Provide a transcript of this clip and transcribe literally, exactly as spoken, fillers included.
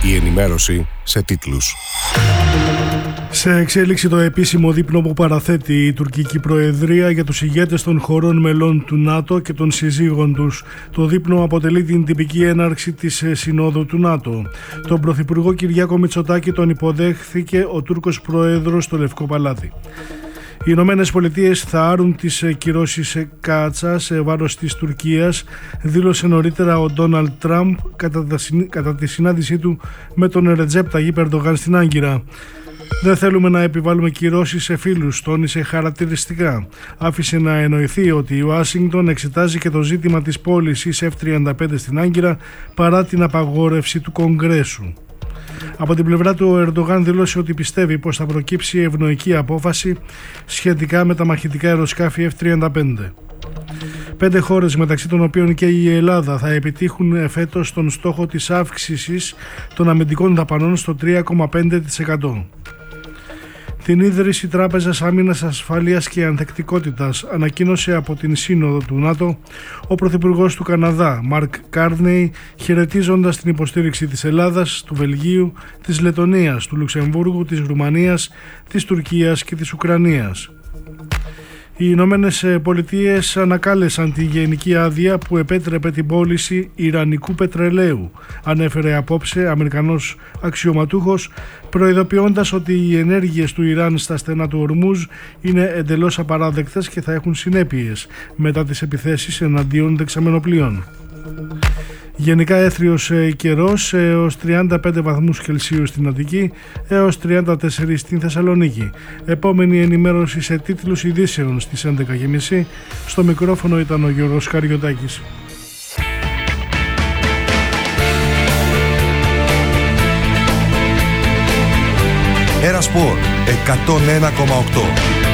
Η ενημέρωση σε τίτλους. Σε εξέλιξη το επίσημο δείπνο που παραθέτει η τουρκική προεδρία για τους ηγέτες των χωρών μελών του ΝΑΤΟ και των συζύγων τους. Το δείπνο αποτελεί την τυπική έναρξη της Συνόδου του ΝΑΤΟ. Τον Πρωθυπουργό Κυριάκο Μητσοτάκη τον υποδέχθηκε ο Τούρκος Πρόεδρος στο Λευκό Παλάτι. Οι Ηνωμένες Πολιτείες θα άρουν τις κυρώσεις κάτσα σε βάρος της Τουρκίας, δήλωσε νωρίτερα ο Ντόναλντ Τραμπ κατά, κατά τη συνάντησή του με τον Ρετζέπ Ταγίπ Ερντογάν στην Άγκυρα. «Δεν θέλουμε να επιβάλλουμε κυρώσεις σε φίλους», τόνισε χαρακτηριστικά. Άφησε να εννοηθεί ότι η Ουάσιγκτον εξετάζει και το ζήτημα της πώλησης εφ τριάντα πέντε στην Άγκυρα παρά την απαγόρευση του Κογκρέσου. Από την πλευρά του, ο Ερντογάν δήλωσε ότι πιστεύει πως θα προκύψει ευνοϊκή απόφαση σχετικά με τα μαχητικά αεροσκάφη εφ τριάντα πέντε. Πέντε χώρες, μεταξύ των οποίων και η Ελλάδα, θα επιτύχουν φέτος τον στόχο της αύξησης των αμυντικών δαπανών στο τρία κόμμα πέντε τοις εκατό. Την ίδρυση Τράπεζας Άμυνας, Ασφάλειας και Ανθεκτικότητας ανακοίνωσε από την Σύνοδο του ΝΑΤΟ ο Πρωθυπουργός του Καναδά, Μαρκ Κάρνεϊ, χαιρετίζοντας την υποστήριξη της Ελλάδας, του Βελγίου, της Λετονίας, του Λουξεμβούργου, της Ρουμανίας, της Τουρκίας και της Ουκρανίας. Οι Ηνωμένες Πολιτείες ανακάλεσαν τη γενική άδεια που επέτρεπε την πώληση ιρανικού πετρελαίου, ανέφερε απόψε Αμερικανός αξιωματούχος, προειδοποιώντας ότι οι ενέργειες του Ιράν στα στενά του Ορμούζ είναι εντελώς απαράδεκτες και θα έχουν συνέπειες μετά τις επιθέσεις εναντίον δεξαμενοπλοίων. Γενικά έθριος καιρός, έως τριάντα πέντε βαθμούς Κελσίου στην Αττική, έως τριάντα τέσσερα στην Θεσσαλονίκη. Επόμενη ενημέρωση σε τίτλους ειδήσεων στις έντεκα και μισή. Στο μικρόφωνο ήταν ο Γιώργος Καριωτάκης. Era Sport εκατόν ένα κόμμα οκτώ.